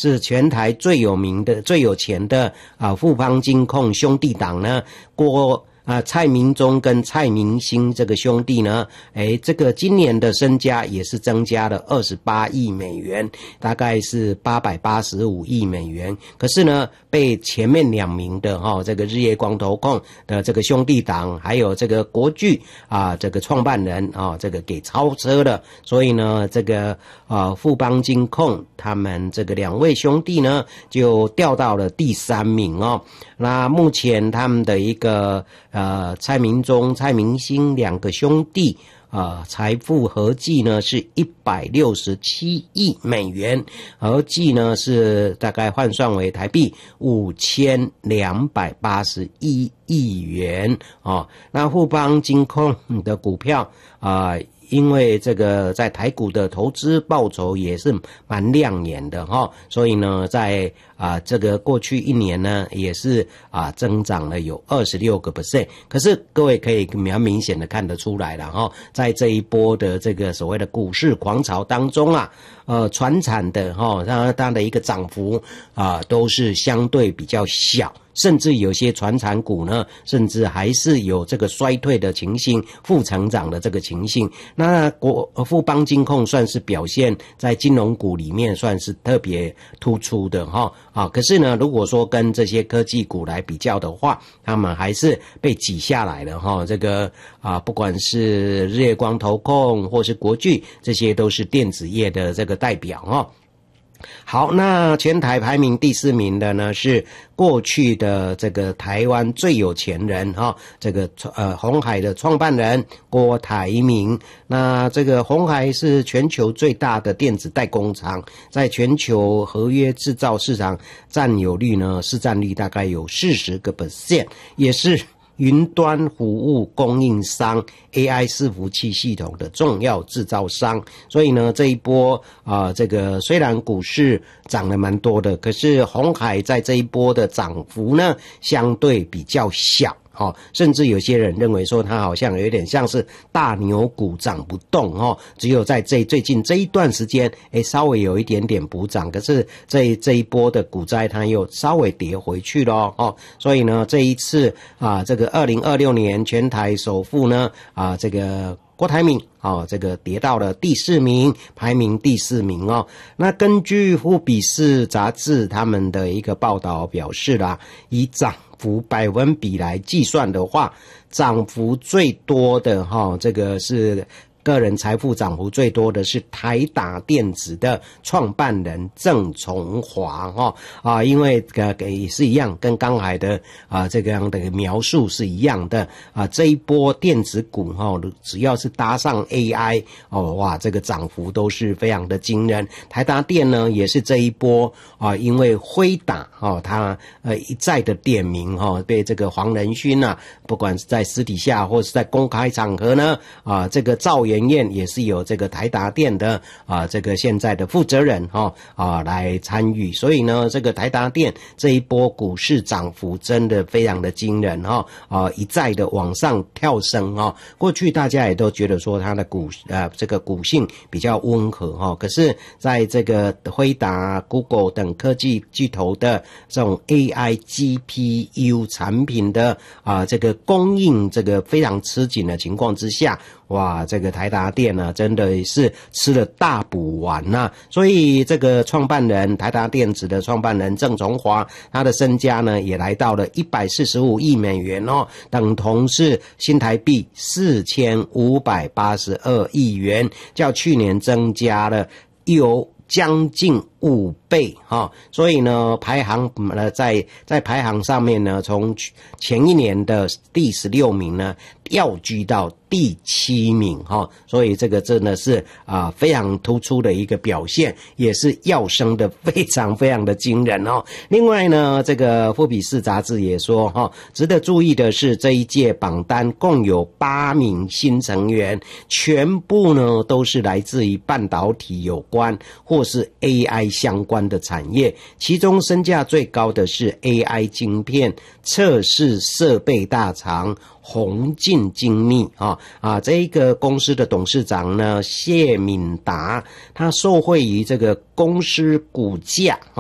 是全台最有名的、最有钱的富邦金控兄弟党呢，蔡明忠跟蔡明兴这个兄弟呢，这个今年的身家也是增加了28亿美元，大概是885亿美元。可是呢，被前面2名的这个日月光投控的这个兄弟党，还有这个国巨这个创办人这个给超车了。所以呢，这个富邦金控他们这个2位兄弟呢，就掉到了第3名哦。那目前他们的一个蔡明忠、蔡明兴2个兄弟财富合计呢是167亿美元，合计呢是大概换算为台币5281亿元那富邦金控的股票因为这个在台股的投资报酬也是蛮亮眼的所以呢在这个过去1年呢也是增长了有26%。可是各位可以比较明显的看得出来了在这一波的这个所谓的股市狂潮当中传产的它的一个涨幅都是相对比较小，甚至有些传产股呢，甚至还是有这个衰退的情形，负成长的这个情形。那富邦金控算是表现在金融股里面算是特别突出的可是呢，如果说跟这些科技股来比较的话，他们还是被挤下来了这个不管是日月光投控或是国巨，这些都是电子业的这个代表好，那全台排名第4名的呢是过去的这个台湾最有钱人这个鸿海的创办人郭台铭。那这个鸿海是全球最大的电子代工厂，在全球合约制造市场市占率大概有40%，也是云端服务供应商 AI 伺服器系统的重要制造商。所以呢，这一波这个虽然股市涨了蛮多的，可是鸿海在这一波的涨幅呢相对比较小甚至有些人认为说它好像有点像是大牛股涨不动只有在最近这一段时间稍微有一点点补涨，可是这一波的股灾它又稍微跌回去了所以呢，这一次这个2026年全台首富呢这个郭台铭这个跌到了第4名，排名第4名那根据富比士杂志他们的一个报道表示以涨幅百分比来计算的话，涨幅最多的这个是个人财富涨幅最多的是台达电子的创办人郑崇华因为也是一样，跟刚才的这个样的描述是一样的这一波电子股只要是搭上 AI 哇，这个涨幅都是非常的惊人。台达电呢也是这一波因为辉达他一再的点名被这个黄仁勋不管是在私底下或是在公开场合呢这个赵元燕也是有这个台达电的这个现在的负责人来参与，所以呢这个台达电这一波股市涨幅真的非常的惊人一再的往上跳升过去大家也都觉得说它的这个股性比较温和可是在这个辉达、Google 等科技巨头的这种 AI GPU 产品的这个供应这个非常吃紧的情况之下，哇，这个台达电真的是吃了大补丸所以这个创办人台达电子的创办人郑崇华，他的身家呢也来到了145亿美元等同是新台币4582亿元，较去年增加了有将近5倍所以呢排行在排行上面呢，从前一年的第16名呢跃居到第7名所以这个真的是非常突出的一个表现，也是跃升的非常非常的惊人另外呢，这个富比士杂志也说值得注意的是，这一届榜单共有8名新成员，全部呢都是来自于半导体有关或是 AI 相关的产业，其中身价最高的是 AI 晶片测试设备大厂宏进精密这一个公司的董事长呢谢敏达，他受惠于这个公司股价